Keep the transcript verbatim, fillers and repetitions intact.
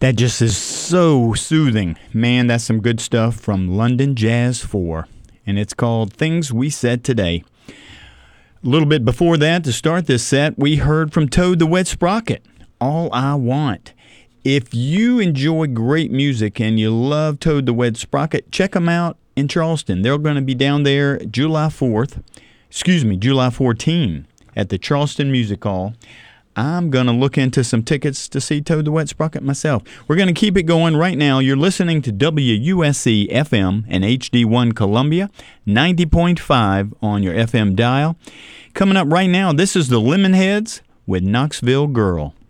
That just is so soothing. Man, that's some good stuff from London Jazz four. And it's called Things We Said Today. A little bit before that, to start this set, we heard from Toad the Wet Sprocket, All I Want. If you enjoy great music and you love Toad the Wet Sprocket, check them out in Charleston. They're going to be down there July fourth, excuse me, July fourteenth at the Charleston Music Hall. I'm going to look into some tickets to see Toad the Wet Sprocket myself. We're going to keep it going right now. You're listening to W U S C F M and H D one Columbia, ninety point five on your F M dial. Coming up right now, this is the Lemonheads with Knoxville Girl.